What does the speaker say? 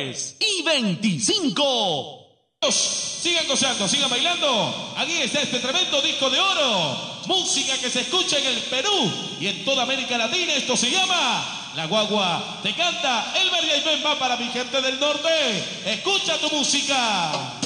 23 y 25. Sigan gozando, sigan bailando. Aquí está este tremendo disco de oro. Música que se escucha en el Perú y en toda América Latina. Esto se llama La Guagua Te Canta. El María y va para mi gente del norte. Escucha tu música.